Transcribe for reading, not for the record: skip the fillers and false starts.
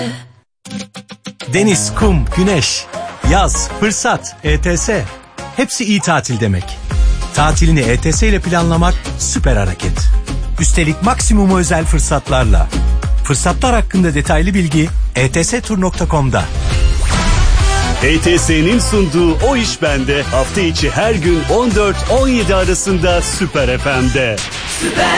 Deniz, kum, güneş, yaz, fırsat, ETS. Hepsi iyi tatil demek. Tatilini ETS ile planlamak süper hareket. Üstelik maksimum özel fırsatlarla. Fırsatlar hakkında detaylı bilgi etstur.com'da. ETS'nin sunduğu O İş Bende hafta içi her gün 14-17 arasında Süper FM'de. Süper